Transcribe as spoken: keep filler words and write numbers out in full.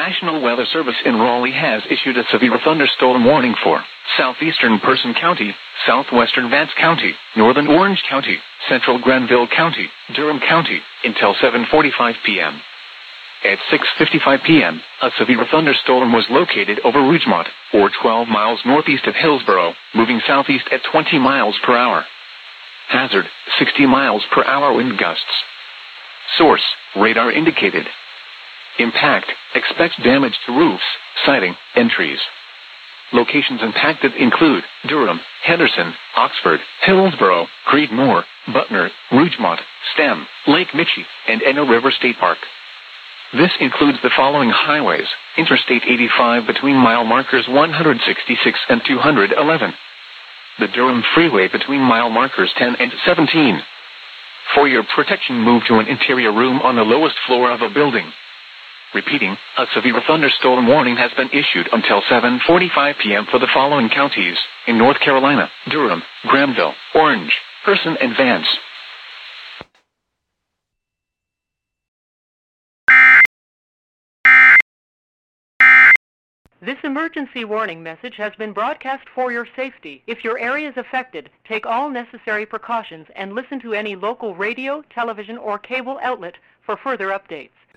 National Weather Service in Raleigh has issued a severe thunderstorm warning for southeastern Person County, southwestern Vance County, northern Orange County, central Granville County, Durham County, until seven forty-five p m At six fifty-five p m, a severe thunderstorm was located over Rougemont, or twelve miles northeast of Hillsborough, moving southeast at twenty miles per hour. Hazard, sixty miles per hour wind gusts. Source, radar indicated. Impact, expect damage to roofs, siding, and trees. Locations impacted include Durham, Henderson, Oxford, Hillsborough, Creedmoor, Butner, Rougemont, Stem, Lake Michie, and Enno River State Park. This includes the following highways: Interstate eighty-five between mile markers one hundred sixty-six and two hundred eleven. The Durham Freeway between mile markers ten and seventeen. For your protection, move to an interior room on the lowest floor of a building. Repeating, a severe thunderstorm warning has been issued until seven forty-five p m for the following counties in North Carolina: Durham, Granville, Orange, Person, and Vance. This emergency warning message has been broadcast for your safety. If your area is affected, take all necessary precautions and listen to any local radio, television, or cable outlet for further updates.